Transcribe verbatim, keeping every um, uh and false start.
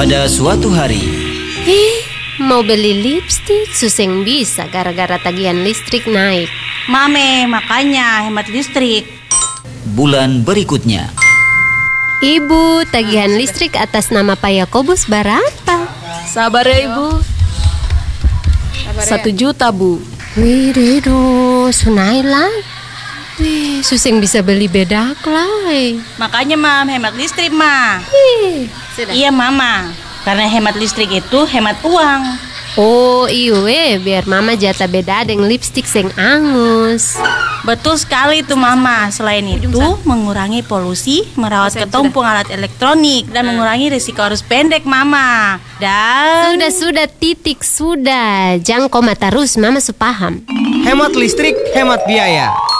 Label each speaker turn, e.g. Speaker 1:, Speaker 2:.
Speaker 1: Pada suatu hari,
Speaker 2: Eh, mau beli lipstik suseng bisa gara-gara tagihan listrik naik.
Speaker 3: Mame, makanya hemat listrik.
Speaker 1: bulan berikutnya,
Speaker 2: Ibu, tagihan listrik atas nama Pak Yakobus berapa?
Speaker 4: Sabar ya ibu. Satu juta bu.
Speaker 2: Wih, dedo, sunai lah. Wih, suseng bisa beli bedak lah.
Speaker 3: Makanya mam, hemat listrik mah.
Speaker 2: Ih,
Speaker 3: Iya mama, karena hemat listrik itu hemat uang.
Speaker 2: Oh iya, biar mama jatah beda dengan lipstik sing angus.
Speaker 3: Betul sekali tuh mama. Selain itu mengurangi polusi, merawat ketumpung alat elektronik, dan mengurangi risiko arus pendek mama. Dan
Speaker 2: Sudah, sudah, titik, sudah. Jangan koma terus, mama supaham.
Speaker 5: Hemat listrik, hemat biaya.